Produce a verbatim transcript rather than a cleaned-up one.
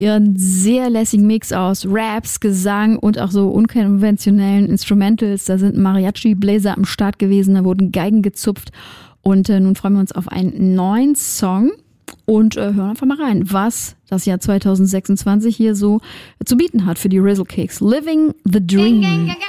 ihren sehr lässigen Mix aus Raps, Gesang und auch so unkonventionellen Instrumentals. Da sind Mariachi-Bläser am Start gewesen, da wurden Geigen gezupft. Und äh, nun freuen wir uns auf einen neuen Song und äh, hören einfach mal rein, was das Jahr zwanzig sechsundzwanzig hier so zu bieten hat für die Rizzle Kicks. Living the Dream.